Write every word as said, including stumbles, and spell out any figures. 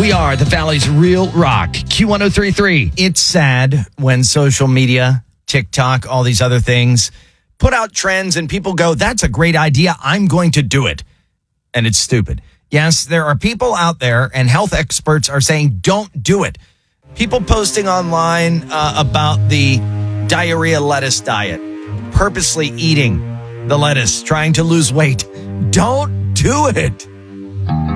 We are the Valley's Real Rock, Q one oh three point three. It's sad when social media, TikTok, all these other things put out trends and people go, that's a great idea. I'm going to do it. And it's stupid. Yes, there are people out there and health experts are saying, don't do it. People posting online uh, about the diarrhea lettuce diet, purposely eating the lettuce, trying to lose weight. Don't do it.